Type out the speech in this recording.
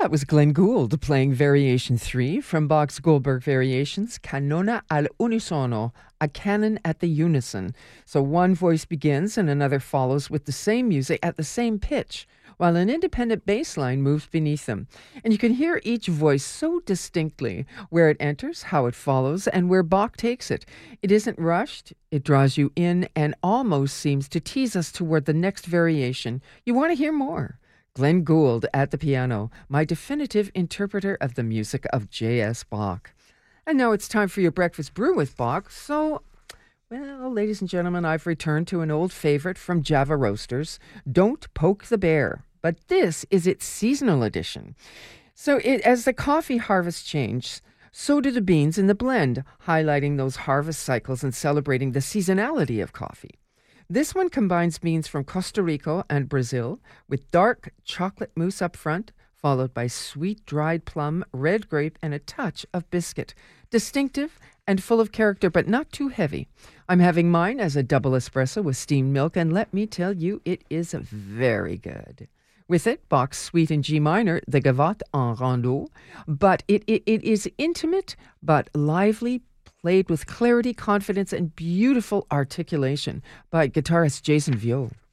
That was Glenn Gould playing Variation 3 from Bach's Goldberg Variations, Canona al unisono, a canon at the unison. So one voice begins and another follows with the same music at the same pitch, while an independent bass line moves beneath them. And you can hear each voice so distinctly, where it enters, how it follows, and where Bach takes it. It isn't rushed, it draws you in and almost seems to tease us toward the next variation. You want to hear more. Glenn Gould at the piano, my definitive interpreter of the music of J.S. Bach. And now it's time for your breakfast brew with Bach. So, well, ladies and gentlemen, I've returned to an old favorite from Java Roasters, Don't Poke the Bear. But this is its seasonal edition. So as the coffee harvest changes, so do the beans in the blend, highlighting those harvest cycles and celebrating the seasonality of coffee. This one combines beans from Costa Rica and Brazil with dark chocolate mousse up front, followed by sweet dried plum, red grape, and a touch of biscuit. Distinctive and full of character, but not too heavy. I'm having mine as a double espresso with steamed milk, and let me tell you, it is very good. With it, Bach's Suite in G minor, the Gavotte en Rondeau, but it is intimate but lively, played with clarity, confidence, and beautiful articulation by guitarist Jason Viau.